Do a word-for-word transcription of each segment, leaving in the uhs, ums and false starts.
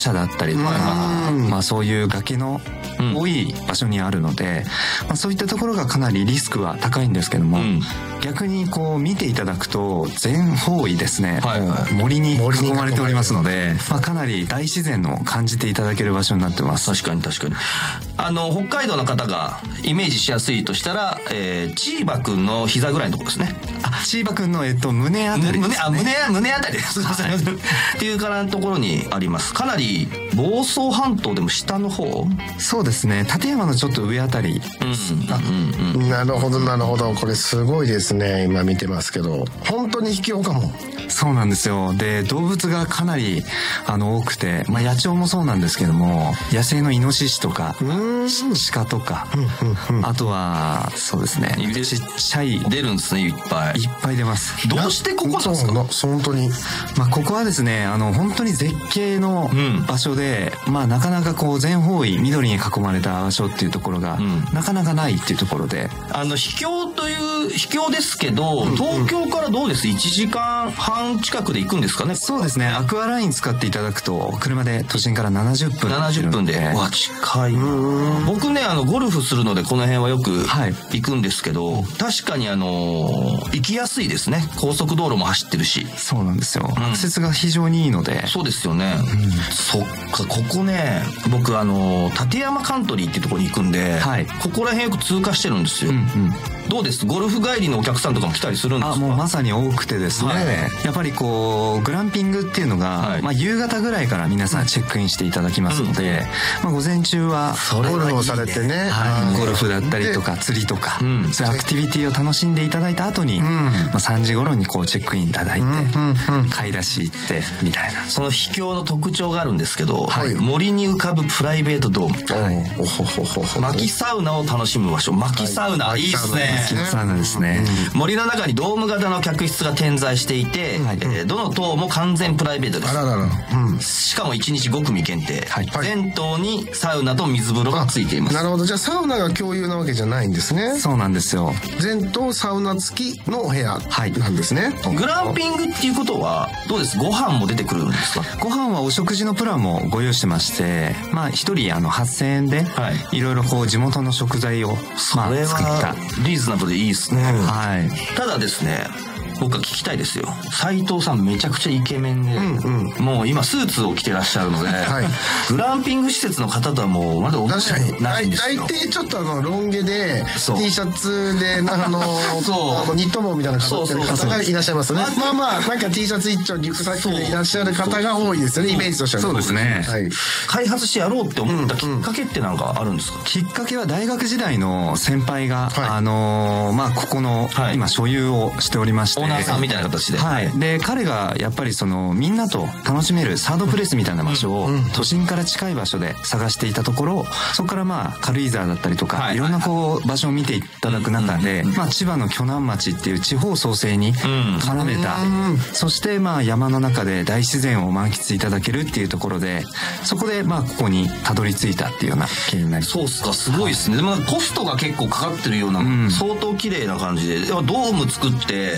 斜だったりとか、まあそういう崖の多い場所にあるので、まあ、そういったところがかなりリスクは高いんですけども、うん、逆にこう見ていただくと全方位ですね、はいはい、森に囲まれておりますので、まあ、かなり大自然の感じていただける場所になってます。 確かに確かに。あの北海道の方がイメージしやすいとしたら、えー、チーバくんの膝ぐらいのところですね。 あ、チーバくんの、えっと、胸あたりですね。 胸、あ、胸、胸あたりです。っていうからのところにあります。かなり房総半島でも下の方。 そうですね、立山のちょっと上あたり、 うんうんうん、なるほどなるほど。これすごいですね。今見てますけど本当に秘境かも。 そうなんですよ。で、動物がかなりあの多くて、まあ、野鳥もそうなんですけども、野生のイノシシとか鹿とか、うんうんうん、あとはそうですね、ちっちゃい出るんですね。いっぱいいっぱい出ます。 どうしてここなんですか？ 本当に、 まあ、ここはですね、あの本当に絶景の場所で、うん、まあなかなかこう全方位緑に囲まれた場所っていうところが、うん、なかなかないっていうところで、 あの秘境という秘境ですけど、うんうん、東京からどうです？いちじかんはん近くで行くんですかね？ そうですね、アクアライン使っていただくと車で都心からななじゅっぷんななじゅっぷんで、わ、近い。僕ね、あのゴルフするのでこの辺はよく行くんですけど、はい、確かにあの行きやすいですね。高速道路も走ってるし。 そうなんですよ、うん、アクセスが非常にいいので。 そうですよね、うん、そっか。ここね、僕あの立山カントリーっていうところに行くんで、はい、ここら辺よく通過してるんですよ、うんうん。どうです？ゴルフ帰りのお客さんとかも来たりするんですか？ あ、もうまさに多くてですね、はい、やっぱりこうグランピングっていうのが、はい、まあ、夕方ぐらいから皆さんチェックインしていただきますので、うん、まあ、午前中はゴルフをされてね、 はい、ゴルフだったりとか釣りとか、うん、そういうアクティビティを楽しんでいただいた後に、うん、まあ、さんじ頃にこうチェックインいただいて、うんうん、買い出し行ってみたいな。 その秘境の特徴があるんですけど、はい、森に浮かぶプライベートドーム、はい、おほほほほ、薪サウナを楽しむ場所。薪サウナ、はい、いいっすね。 薪サウナですね、 うん、森の中にドーム型の客室が点在していて、はい、えー、どの棟も完全プライベートです。あららら、うん、しかもいちにちご組限定、はい、全棟にサウナと水風呂がついています。 なるほど。じゃあサウナが共有なわけじゃないんですね。 そうなんですよ。 全棟サウナ付きのお部屋なんですね、 はい、グランピングっていうことはどうです？ご飯も出てくるんですか？ ご飯はお食事のプランもご用意してまして、まあ一人あのはっせんえんで、はい、いろいろこう地元の食材を、まあ、作ったリーズナブルでいいですね、 はい、 ただですね、僕は聞きたいですよ。斉藤さんめちゃくちゃイケメンで、うんうん、もう今スーツを着てらっしゃるので、はい、グランピング施設の方とはもうまだお話ないんですよ。 大抵ちょっとあのロン毛で T シャツであのそうあのニット帽みたいな方がいらっしゃいますね。まあまあなんか T シャツ一丁リュックサックでいらっしゃる方が多いですよね、イメージとしては。 そうですね、 はい、開発してやろうって思ったきっかけってなんかあるんですか？うんうん、 きっかけは大学時代の先輩が、はい、あのまあここの、はい、今所有をしておりまして、 オーナーさんみたいな形で、 はい、で彼がやっぱりそのみんなと楽しめるサードプレイスみたいな場所を都心から近い場所で探していたところ、そこからまあ軽井沢だったりとか、はい、いろんなこう場所を見ていただく中で、まあ、千葉の鋸南町っていう地方創生に絡めた、うん、そしてまあ山の中で大自然を満喫いただけるっていうところで、そこでまあここにたどり着いたっていうような経緯になります。 そうっすか、すごいですね。でもコストが結構かかってるような、うん、相当綺麗な感じで、ドーム作って、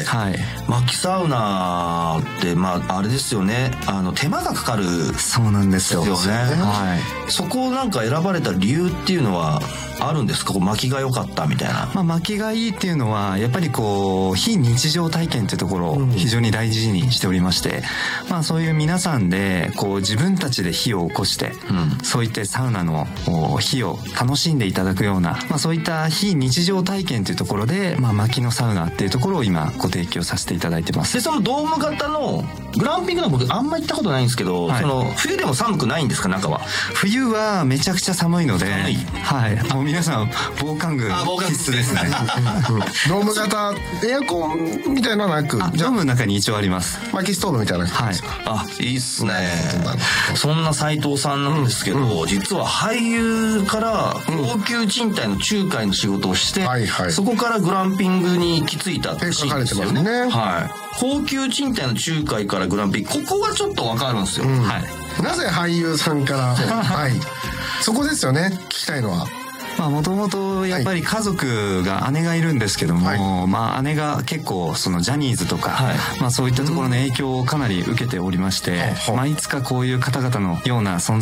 はい、薪サウナってまああれですよね、あの手間がかかる。 そうなんですよ、 ですよね、はい、そこをなんか選ばれた理由っていうのはあるんですか？薪が良かったみたいな。 まあ、薪がいいっていうのはやっぱりこう非日常体験っていうところを非常に大事にしておりまして、うん、まあそういう皆さんでこう自分たちで火を起こして、うん、そういったサウナの火を楽しんでいただくような、まあ、そういった非日常体験というところで、まあ、薪のサウナっていうところを今ご提供させていただいてます。 でそのドーム型のグランピングの僕あんま行ったことないんですけど、はい、その冬でも寒くないんですか？中は。 冬はめちゃくちゃ寒いので、はい、もう皆さん防寒具必須ですね。 ドーム型エアコンみたいなのなく、 ドームの中に一応あります。 薪ストーブみたいな感じですか？ はい、あ、いいっすね。そんな斉藤さんなんですけど、うんうん、実は俳優から高級賃貸の仲介の仕事をして、うんはいはい、そこからグランピングに行き着いたってシーンですよね。はい、高級賃貸の仲介からグランピング、ここはちょっと分かるんですよ、うん、はい、 なぜ俳優さんからはい、そこですよね、聞きたいのは。 まあもともとやっぱり家族が姉がいるんですけども、はい、まあ姉が結構そのジャニーズとか、はい、まあそういったところの影響をかなり受けておりまして、うん、まあいつかこういう方々のような存在